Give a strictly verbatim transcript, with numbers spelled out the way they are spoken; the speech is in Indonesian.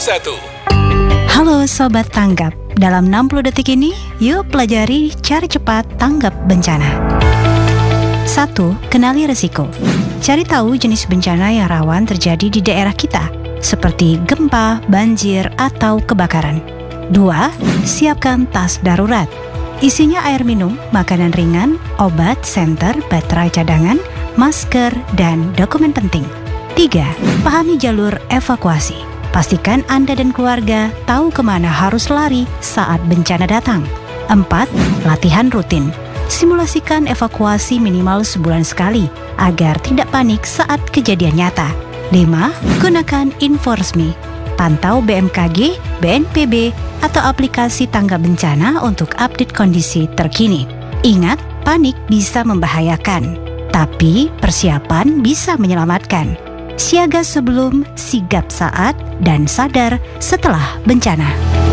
satu. Halo Sobat Tanggap, dalam enam puluh detik ini, yuk pelajari cara cepat tanggap bencana. satu. Kenali risiko. Cari tahu jenis bencana yang rawan terjadi di daerah kita, seperti gempa, banjir, atau kebakaran. dua. Siapkan tas darurat. Isinya air minum, makanan ringan, obat, senter, baterai cadangan, masker, dan dokumen penting. tiga. Pahami jalur evakuasi. Pastikan Anda dan keluarga tahu kemana harus lari saat bencana datang. empat. Latihan rutin. Simulasikan evakuasi minimal sebulan sekali agar tidak panik saat kejadian nyata. lima. Gunakan InfoResmi. Pantau B M K G, B N P B, atau aplikasi tanggap bencana untuk update kondisi terkini. Ingat, panik bisa membahayakan, tapi persiapan bisa menyelamatkan. Siaga sebelum, sigap saat, dan sadar setelah bencana.